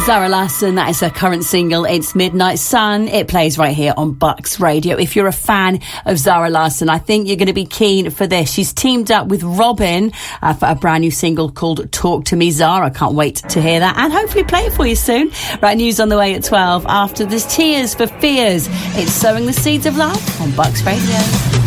Zara Larsson, that is her current single, It's Midnight Sun. It plays right here on Bucks Radio. If you're a fan of Zara Larsson, I think you're going to be keen for this. She's teamed up with Robin for a brand new single called Talk to Me, Zara. I can't wait to hear that and hopefully play it for you soon. Right, news on the way at 12. After there's Tears for Fears, it's Sowing the Seeds of Love on Bucks Radio.